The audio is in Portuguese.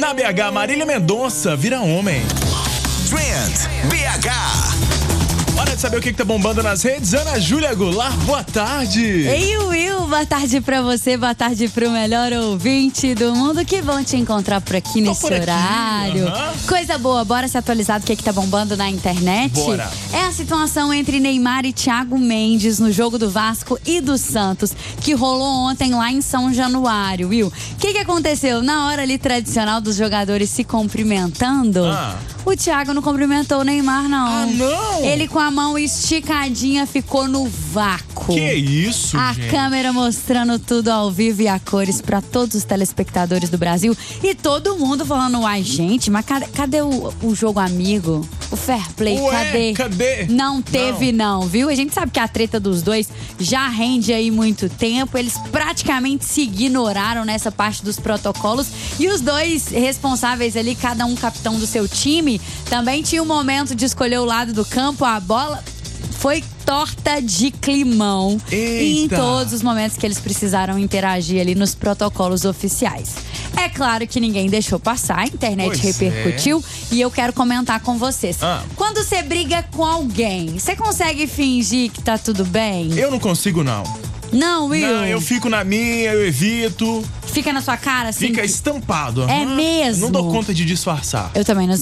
Na BH, Marília Mendonça vira homem. Trend BH. Hora de saber o que tá bombando nas redes. Ana Júlia Goulart, boa tarde. Ei, Will, boa tarde pra você, boa tarde pro melhor ouvinte do mundo. Que bom te encontrar por aqui nesse horário. Coisa boa, bora se atualizar do que tá bombando na internet? Bora. É a situação entre Neymar e Thiago Mendes no jogo do Vasco e do Santos, que rolou ontem lá em São Januário, Will. O que aconteceu? Na hora ali tradicional dos jogadores se cumprimentando, o Thiago não cumprimentou o Neymar, não. Ah, não? Ele com a mão esticadinha ficou no vácuo. Que isso, A gente? câmera mostrando tudo ao vivo e a cores pra todos os telespectadores do Brasil. E todo mundo falando, uai, gente, mas cadê o jogo amigo? O fair play, Ué, cadê? Não teve não, viu? A gente sabe que a treta dos dois já rende aí muito tempo. Eles praticamente se ignoraram nessa parte dos protocolos. E os dois responsáveis ali, cada um capitão do seu time, também tinha um momento de escolher o lado do campo. A bola foi torta de climão. E em todos os momentos que eles precisaram interagir ali nos protocolos oficiais. É claro que ninguém deixou passar, a internet repercutiu e eu quero comentar com vocês. Quando você briga com alguém, você consegue fingir que tá tudo bem? Eu não consigo, não. Não, Will? Não, eu fico na minha, eu evito. Fica na sua cara, assim? Fica estampado. É mesmo? Não dou conta de disfarçar. Eu também